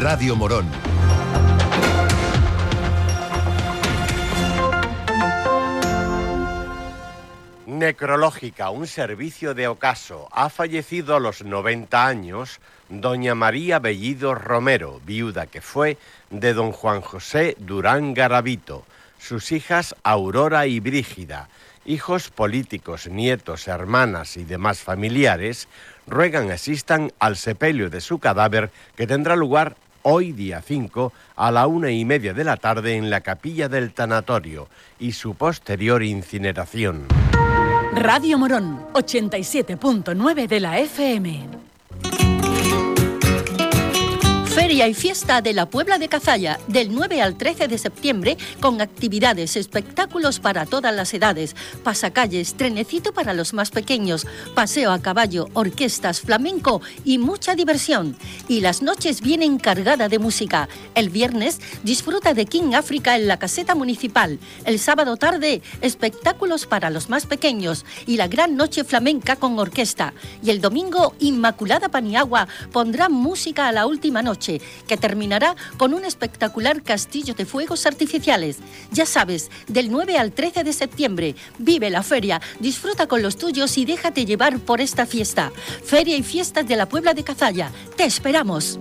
Radio Morón. Necrológica, un servicio de ocaso. Ha fallecido a los 90 años doña María Bellido Romero, viuda que fue de don Juan José Durán Garavito, sus hijas Aurora y Brígida, hijos políticos, nietos, hermanas y demás familiares, ruegan asistan al sepelio de su cadáver que tendrá lugar hoy día 5 a la 1:30 de la tarde en la capilla del tanatorio y su posterior incineración. Radio Morón, 87.9 de la FM. Feria y fiesta de la Puebla de Cazalla, del 9 al 13 de septiembre, con actividades, espectáculos para todas las edades, pasacalles, trenecito para los más pequeños, paseo a caballo, orquestas, flamenco y mucha diversión. Y las noches vienen cargadas de música. El viernes disfruta de King África en la caseta municipal. El sábado tarde, espectáculos para los más pequeños y la gran noche flamenca con orquesta. Y el domingo, Inmaculada Paniagua pondrá música a la última noche, que terminará con un espectacular castillo de fuegos artificiales. Ya sabes, del 9 al 13 de septiembre, vive la feria, disfruta con los tuyos y déjate llevar por esta fiesta. Feria y fiestas de la Puebla de Cazalla. ¡Te esperamos!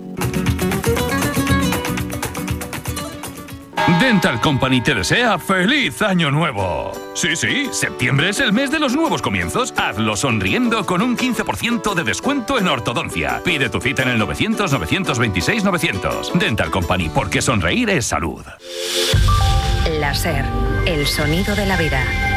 Dental Company te desea ¡Feliz Año Nuevo! Sí, septiembre es el mes de los nuevos comienzos. Hazlo sonriendo con un 15% de descuento en ortodoncia. Pide tu cita en el 900-926-900. Dental Company, porque sonreír es salud. Láser, el sonido de la vida.